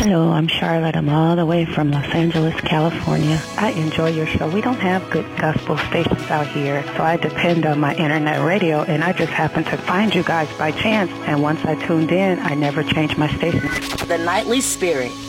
Hello, I'm Charlotte. I'm all the way from Los Angeles, California. I enjoy your show. We don't have good gospel stations out here, so I depend on my internet radio, and I just happened to find you guys by chance, and once I tuned in, I never changed my station. The Nightly Spirit